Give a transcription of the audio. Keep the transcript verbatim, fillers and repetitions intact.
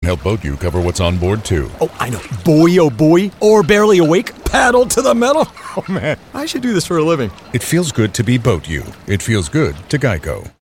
Help Boat You cover what's on board, too. Oh, I know. Boy, oh boy. Or barely awake. Paddle to the metal. Oh, man. I should do this for a living. It feels good to be Boat You. It feels good to Geico.